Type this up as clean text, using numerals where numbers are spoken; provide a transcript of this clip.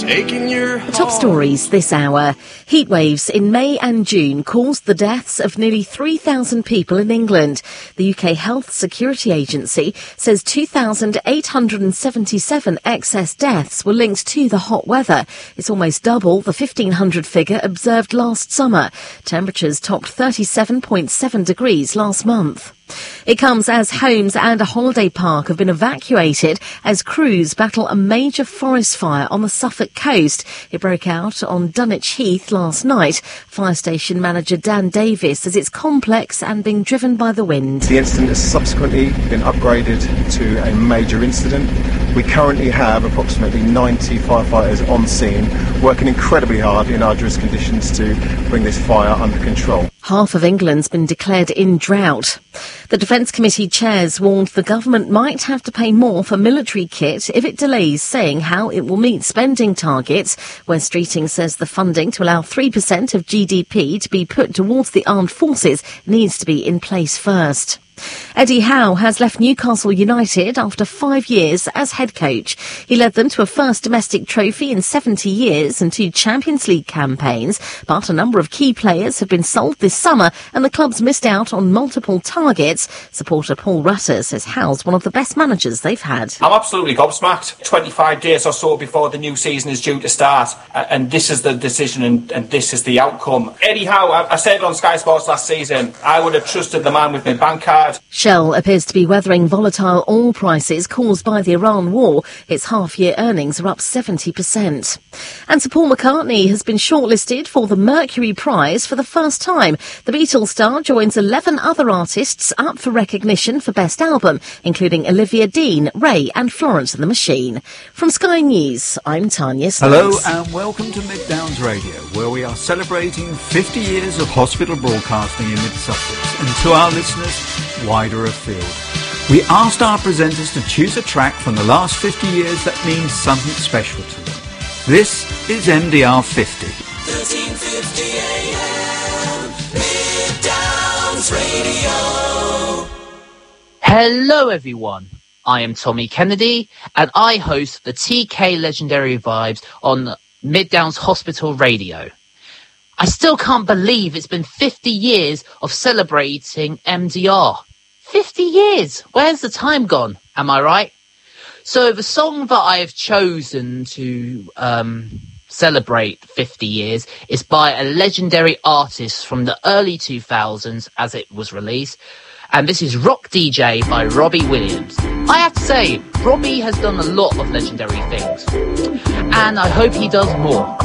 The top stories this hour. Heat waves in May and June caused the deaths of nearly 3,000 people in England. The UK Health Security Agency says 2,877 excess deaths were linked to the hot weather. It's almost double the 1,500 figure observed last summer. Temperatures topped 37.7 degrees last month. It comes as homes and a holiday park have been evacuated as crews battle a major forest fire on the Suffolk coast. It broke out on Dunwich Heath last night. Fire station manager Dan Davis says it's complex and being driven by the wind. The incident has subsequently been upgraded to a major incident. We currently have approximately 90 firefighters on scene, working incredibly hard in arduous conditions to bring this fire under control. Half of England's been declared in drought. The Defence Committee chairs warned the government might have to pay more for military kit if it delays saying how it will meet spending targets. Wes Streeting says the funding to allow 3% of GDP to be put towards the armed forces needs to be in place first. Eddie Howe has left Newcastle United after 5 years as head coach. He led them to a first domestic trophy in 70 years and 2 Champions League campaigns, but a number of key players have been sold this summer and the club's missed out on multiple targets. Supporter Paul Rutter says Howe's one of the best managers they've had. I'm absolutely gobsmacked. 25 days or so before the new season is due to start, and this is the decision and this is the outcome. Eddie Howe, I said on Sky Sports last season, I would have trusted the man with my bank card. Shell appears to be weathering volatile oil prices caused by the Iran war. Its half-year earnings are up 70%. And Sir Paul McCartney has been shortlisted for the Mercury Prize for the first time. The Beatles star joins 11 other artists up for recognition for Best Album, including Olivia Dean, Ray and Florence and the Machine. From Sky News, I'm Tanya Snipes. Hello and welcome to Mid Downs Radio, where we are celebrating 50 years of hospital broadcasting in Mid-Sussex. And to our listeners, wider afield. We asked our presenters to choose a track from the last 50 years that means something special to them. This is MDR 50. 1350 AM, Mid Downs Radio. Hello everyone, I am Tommy Kennedy and I host the TK Legendary Vibes on Mid Downs Hospital Radio. I still can't believe it's been 50 years of celebrating MDR. 50 years! Where's the time gone? Am I right? So the song that I have chosen to celebrate 50 years is by a legendary artist from the early 2000s as it was released. And this is Rock DJ by Robbie Williams. I have to say, Robbie has done a lot of legendary things. And I hope he does more.